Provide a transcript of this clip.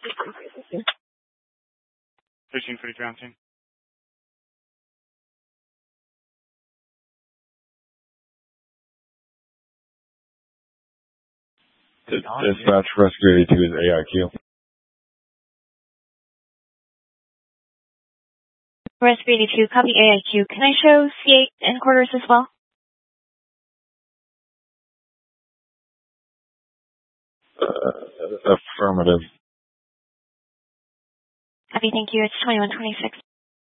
1343 Johnson. Dispatch Rescue 82 is AIQ. Rescue 82, copy AIQ. Can I show C8 in quarters as well? Affirmative. Copy, thank you. It's 2126.